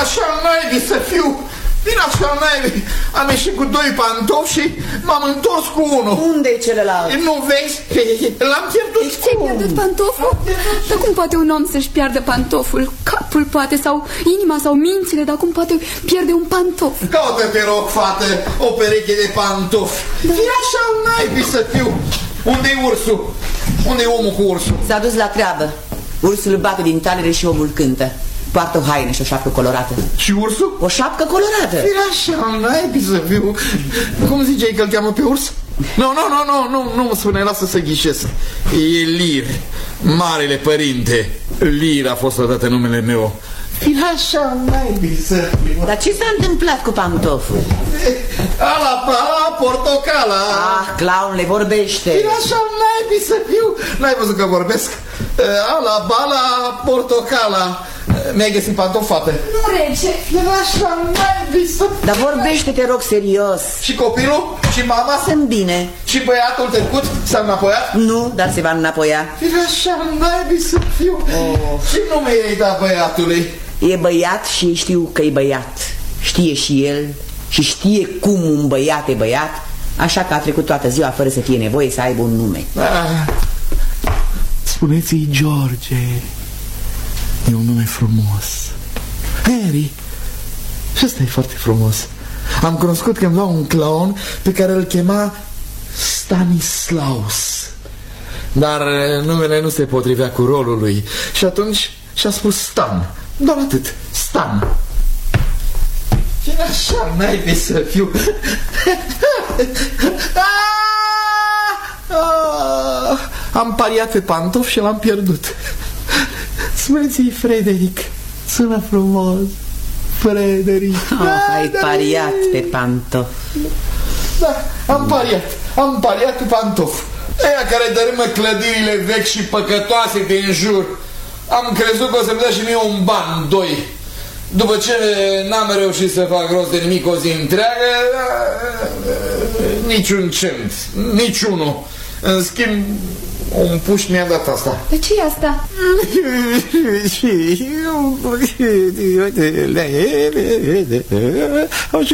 așa naibii să fiu. Din așa naibii. Am ieșit cu 2 pantofi și m-am întors cu unul. Unde-i celălalt? Nu vezi? L-am pierdut. Ți-ai pierdut pantoful? Dar cum poate un om să-și piardă pantoful? Capul poate, sau inima, sau mințile, dar cum poate pierde un pantof? Caută, te rog, fată, o pereche de pantofi. Fii așa naibii să fiu. Unde-i ursul? Unde-i omul cu ursul? S-a dus la treabă. Ursul bate din talere și omul cântă. Poartă o haină și o șapcă colorată. Și ursul? O șapcă colorată. Fii așa naibii să fiu. Cum ziceai că îl cheamă pe urs? Nu mă spune, lasă să ghișesc. E Lir, Marele Părinte. Lir a fost odată numele meu. Fii așa naibii să fiu. Dar ce s-a întâmplat cu pantoful? Ala, portocala. Ah, clownle, vorbește. Fii așa naibii să fiu. N-ai văzut că vorbesc? Ala, bala, portocala. Mi-ai găsit pantof, fată? Nu, rege. Fii așa naibii să fiu. Dar vorbește, te rog, serios. Și copilul? Și mama? Sunt bine. Și băiatul trecut s-a înapoiat? Nu, dar se va înapoia. Fii așa naibii să fiu. Ce nume i-ai dat băiatului? E băiat și știu că e băiat. Știe și el și știe cum un băiat e băiat. Așa că a trecut toată ziua fără să fie nevoie să aibă un nume. Spuneți-i George. E un nume frumos. Harry. Și ăsta e foarte frumos. Am cunoscut cândva un clown pe care îl chema Stanislaus. Dar numele nu se potrivea cu rolul lui. Și atunci și-a spus Stan. Doar atât, Stan. Și așa naibii să fiu. Am pariat pe pantof și l-am pierdut. Spuneți-i Frederic. Sună frumos. Frederic. Ai pariat pe pantof. Da, am pariat pe pantof. Aia care dărâmă clădirile vechi și păcătoase din jur. Am crezut că o să-mi dea și mie un ban, 2. După ce n-am reușit să fac rost de nimic o zi întreagă, niciun cent, niciunul. În schimb, un puș mi-a dat asta. De ce e asta?